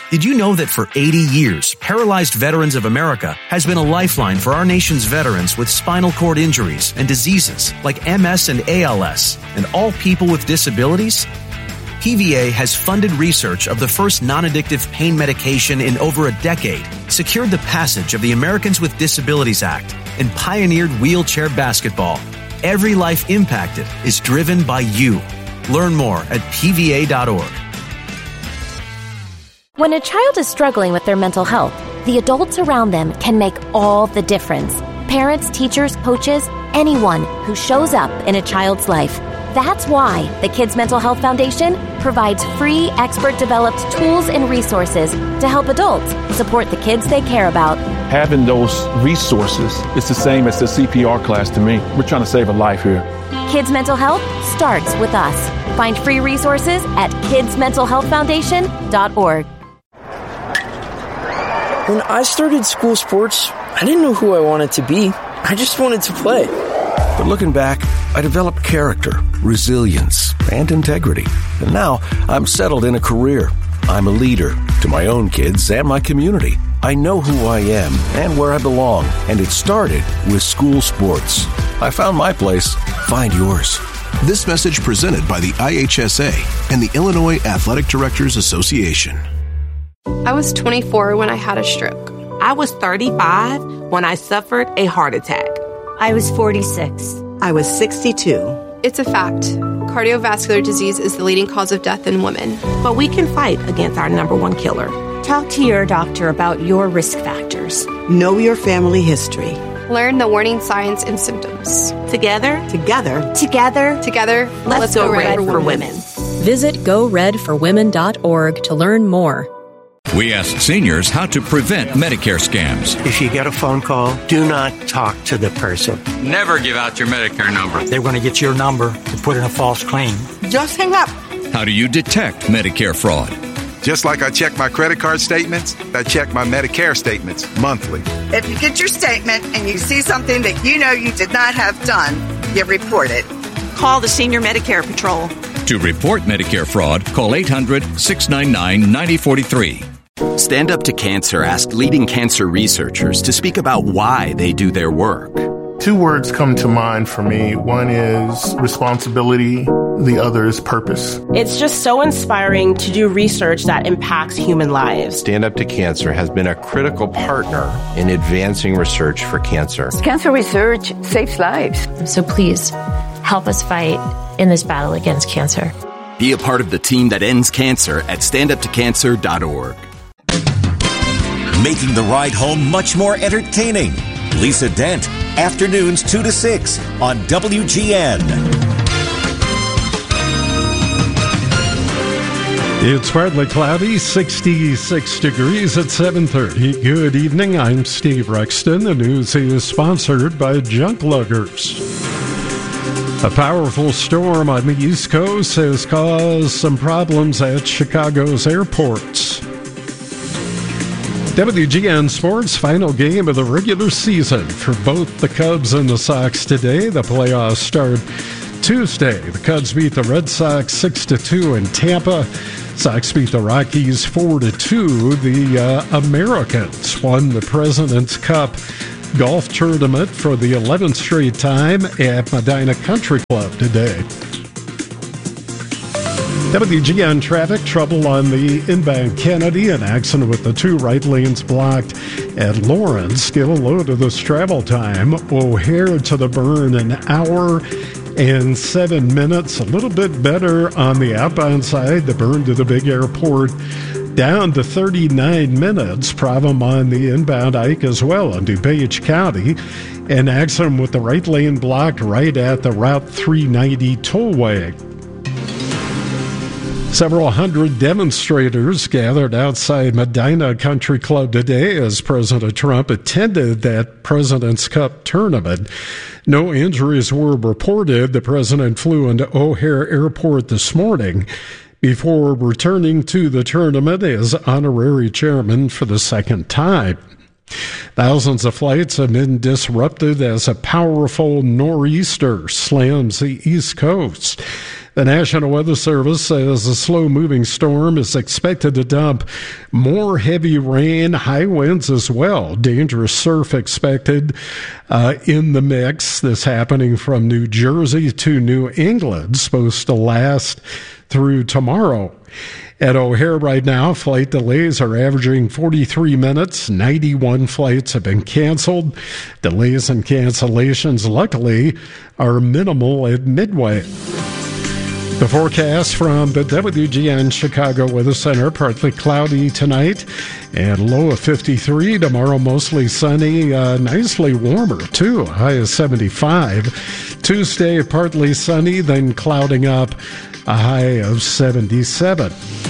Did you know that for 80 years, Paralyzed Veterans of America has been a lifeline for our nation's veterans with spinal cord injuries and diseases like MS and ALS, and all people with disabilities? PVA has funded research of the first non-addictive pain medication in over a decade, secured the passage of the Americans with Disabilities Act, and pioneered wheelchair basketball. Every life impacted is driven by you. Learn more at pva.org. When a child is struggling with their mental health, the adults around them can make all the difference. Parents, teachers, coaches, anyone who shows up in a child's life. That's why the Kids Mental Health Foundation provides free, expert-developed tools and resources to help adults support the kids they care about. Having those resources is the same as the CPR class to me. We're trying to save a life here. Kids Mental Health starts with us. Find free resources at kidsmentalhealthfoundation.org. When I started school sports, I didn't know who I wanted to be. I just wanted to play. But looking back, I developed character, resilience, and integrity. And now I'm settled in a career. I'm a leader to my own kids and my community. I know who I am and where I belong, and it started with school sports. I found my place. Find yours. This message presented by the IHSA and the Illinois Athletic Directors Association. I was 24 when I had a stroke. I was 35 when I suffered a heart attack. I was 46. I was 62. It's a fact. Cardiovascular disease is the leading cause of death in women. But we can fight against our number one killer. Talk to your doctor about your risk factors. Know your family history. Learn the warning signs and symptoms. Together, let's go red for women. Visit GoRedForWomen.org to learn more. We asked seniors how to prevent Medicare scams. If you get a phone call, do not talk to the person. Never give out your Medicare number. They're going to get your number to put in a false claim. Just hang up. How do you detect Medicare fraud? Just like I check my credit card statements, I check my Medicare statements monthly. If you get your statement and you see something that you know you did not have done, you report it. Call the Senior Medicare Patrol. To report Medicare fraud, call 800-699-9043. Stand Up to Cancer asked leading cancer researchers to speak about why they do their work. Two words come to mind for me. One is responsibility. The other is purpose. It's just so inspiring to do research that impacts human lives. Stand Up to Cancer has been a critical partner in advancing research for cancer. Cancer research saves lives. So please help us fight in this battle against cancer. Be a part of the team that ends cancer at standuptocancer.org. Making the ride home much more entertaining. Lisa Dent, afternoons 2 to 6 on WGN. It's partly cloudy, 66 degrees at 7:30. Good evening, I'm Steve Rexton. The news is sponsored by Junk Luggers. A powerful storm on the East Coast has caused some problems at Chicago's airports. WGN Sports final game of the regular season for both the Cubs and the Sox today. The playoffs start Tuesday. The Cubs beat the Red Sox 6-2 in Tampa. Sox beat the Rockies 4-2. The Americans won the President's Cup golf tournament for the 11th straight time at Medina Country Club today. WGN traffic, trouble on the inbound Kennedy, an accident with the two right lanes blocked at Lawrence. Still low to this travel time. O'Hare to the Burn, an hour and 7 minutes. A little bit better on the outbound side. The Burn to the big airport down to 39 minutes. Problem on the inbound Ike as well in DuPage County. An accident with the right lane blocked right at the Route 390 tollway. Several hundred demonstrators gathered outside Medina Country Club today as President Trump attended that President's Cup tournament. No injuries were reported. The president flew into O'Hare Airport this morning before returning to the tournament as honorary chairman for the second time. Thousands of flights have been disrupted as a powerful nor'easter slams the East Coast. The National Weather Service says a slow-moving storm is expected to dump more heavy rain, high winds as well. Dangerous surf expected in the mix. This happening from New Jersey to New England, supposed to last through tomorrow. At O'Hare right now, flight delays are averaging 43 minutes. 91 flights have been canceled. Delays and cancellations, luckily, are minimal at Midway. The forecast from the WGN Chicago Weather Center: partly cloudy tonight and low of 53. Tomorrow, mostly sunny, nicely warmer, too, a high of 75. Tuesday, partly sunny, then clouding up, a high of 77.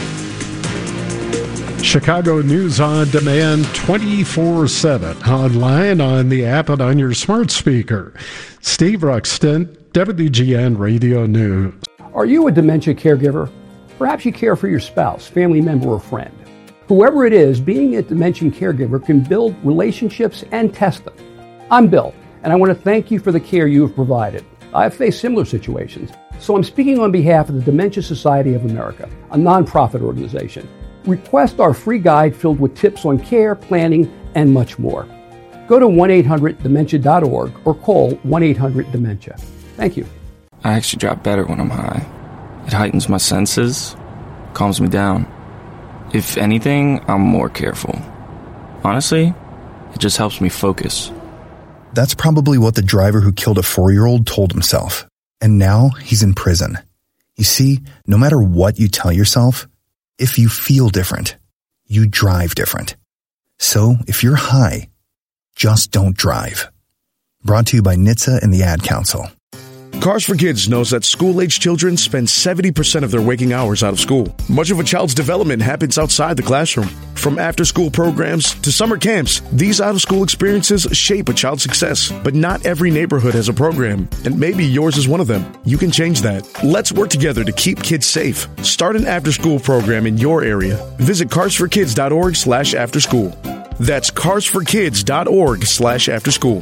Chicago News on Demand 24/7, online, on the app, and on your smart speaker. Steve Ruxton, WGN Radio News. Are you a dementia caregiver? Perhaps you care for your spouse, family member, or friend. Whoever it is, being a dementia caregiver can build relationships and test them. I'm Bill, and I want to thank you for the care you have provided. I've faced similar situations, so I'm speaking on behalf of the Dementia Society of America, a nonprofit organization. Request our free guide filled with tips on care, planning, and much more. Go to 1-800-DEMENTIA.org or call 1-800-DEMENTIA. Thank you. I actually drop better when I'm high. It heightens my senses, calms me down. If anything, I'm more careful. Honestly, it just helps me focus. That's probably what the driver who killed a 4-year-old told himself. And now he's in prison. You see, no matter what you tell yourself, if you feel different, you drive different. So if you're high, just don't drive. Brought to you by NHTSA and the Ad Council. Cars for Kids knows that school-aged children spend 70% of their waking hours out of school. Much of a child's development happens outside the classroom. From after-school programs to summer camps, these out-of-school experiences shape a child's success. But not every neighborhood has a program, and maybe yours is one of them. You can change that. Let's work together to keep kids safe. Start an after-school program in your area. Visit carsforkids.org/afterschool. That's carsforkids.org/afterschool.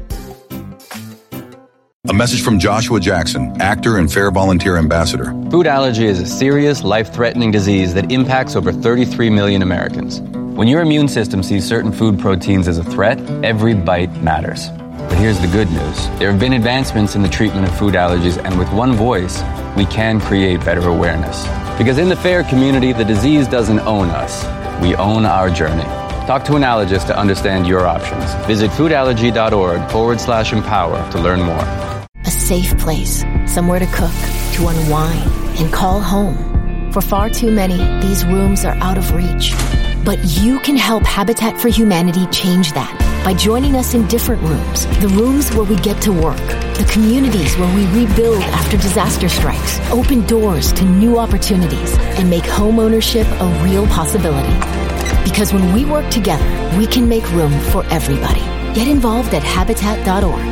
A message from Joshua Jackson, actor and Fair Volunteer Ambassador. Food allergy is a serious, life-threatening disease that impacts over 33 million Americans. When your immune system sees certain food proteins as a threat, every bite matters. But here's the good news. There have been advancements in the treatment of food allergies, and with one voice, we can create better awareness. Because in the FAIR community, the disease doesn't own us. We own our journey. Talk to an allergist to understand your options. Visit foodallergy.org/empower to learn more. A safe place, somewhere to cook, to unwind, and call home. For far too many, these rooms are out of reach. But you can help Habitat for Humanity change that by joining us in different rooms. The rooms where we get to work. The communities where we rebuild after disaster strikes. Open doors to new opportunities and make home ownership a real possibility. Because when we work together, we can make room for everybody. Get involved at Habitat.org.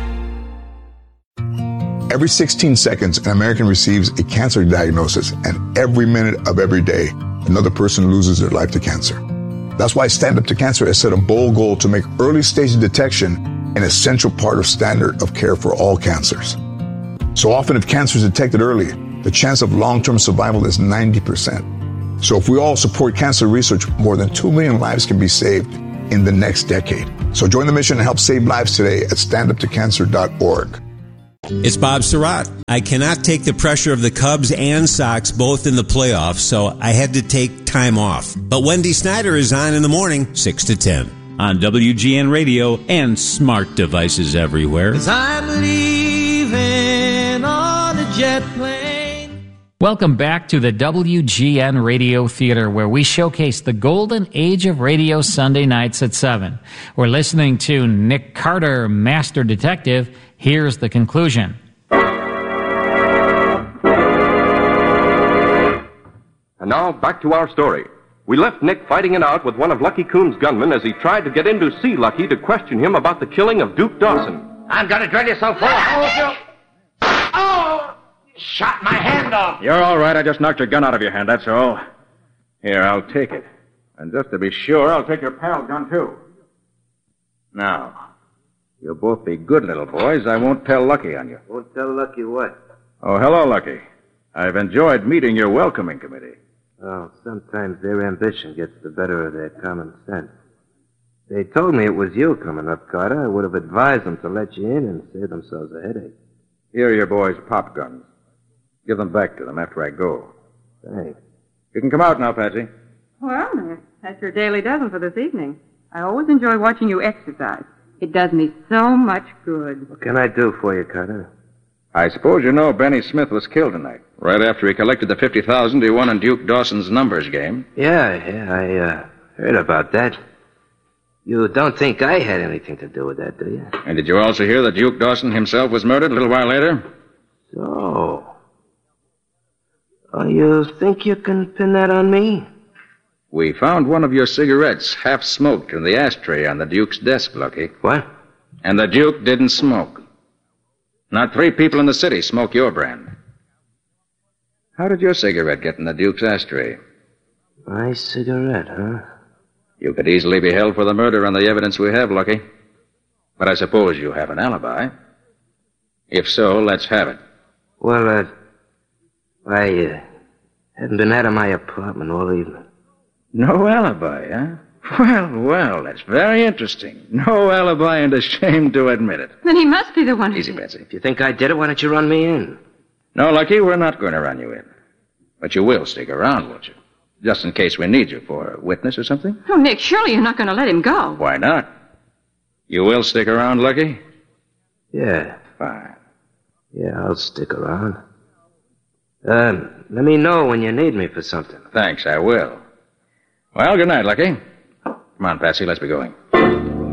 Every 16 seconds, an American receives a cancer diagnosis, and every minute of every day, another person loses their life to cancer. That's why Stand Up to Cancer has set a bold goal to make early stage detection an essential part of standard of care for all cancers. So often, if cancer is detected early, the chance of long-term survival is 90%. So if we all support cancer research, more than 2 million lives can be saved in the next decade. So join the mission and help save lives today at standuptocancer.org. It's Bob Surratt. I cannot take the pressure of the Cubs and Sox both in the playoffs, so I had to take time off. But Wendy Snyder is on in the morning, 6 to 10. On WGN Radio and smart devices everywhere. 'Cause I'm leaving on a jet plane. Welcome back to the WGN Radio Theater, where we showcase the golden age of radio Sunday nights at 7. We're listening to Nick Carter, Master Detective. Here's the conclusion. And now, back to our story. We left Nick fighting it out with one of Lucky Coon's gunmen as he tried to get in to see Lucky to question him about the killing of Duke Dawson. I'm gonna drill you so full of holes you... Oh! Shot my hand off. You're all right. I just knocked your gun out of your hand, that's all. Here, I'll take it. And just to be sure, I'll take your pal's gun, too. Now, you'll both be good little boys. I won't tell Lucky on you. Won't tell Lucky what? Oh, hello, Lucky. I've enjoyed meeting your welcoming committee. Well, sometimes their ambition gets the better of their common sense. They told me it was you coming up, Carter. I would have advised them to let you in and save themselves a headache. Here are your boys' pop guns. Give them back to them after I go. Thanks. You can come out now, Patsy. Well, that's your daily dozen for this evening. I always enjoy watching you exercise. It does me so much good. What can I do for you, Carter? I suppose you know Benny Smith was killed tonight. Right after he collected the $50,000 he won in Duke Dawson's numbers game. Yeah, I heard about that. You don't think I had anything to do with that, do you? And did you also hear that Duke Dawson himself was murdered a little while later? So... Oh, you think you can pin that on me? We found one of your cigarettes half smoked in the ashtray on the Duke's desk, Lucky. What? And the Duke didn't smoke. Not 3 people in the city smoke your brand. How did your cigarette get in the Duke's ashtray? My cigarette, huh? You could easily be held for the murder on the evidence we have, Lucky. But I suppose you have an alibi. If so, let's have it. Well, I hadn't been out of my apartment all evening. No alibi, huh? Well, that's very interesting. No alibi and ashamed to admit it. Then he must be the one who... Easy, Betsy. If you think I did it, why don't you run me in? No, Lucky, we're not going to run you in. But you will stick around, won't you? Just in case we need you for a witness or something? Oh, Nick, surely you're not going to let him go. Why not? You will stick around, Lucky? Yeah. Fine. Yeah, I'll stick around. Let me know when you need me for something. Thanks, I will. Well, good night, Lucky. Come on, Patsy, let's be going.